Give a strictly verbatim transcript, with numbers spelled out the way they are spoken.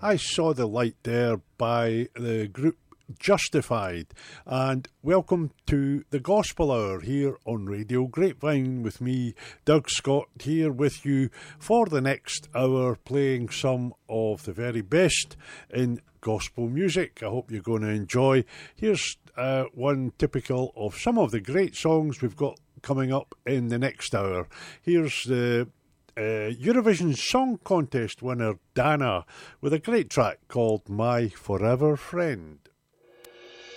I Saw the Light there by the group Justified. And welcome to the Gospel Hour here on Radio Grapevine with me, Doug Scott, here with you for the next hour, playing some of the very best in gospel music. I hope you're going to enjoy. Here's uh, one typical of some of the great songs we've got coming up in the next hour. Here's the uh, Eurovision Song Contest winner Dana with a great track called My Forever Friend.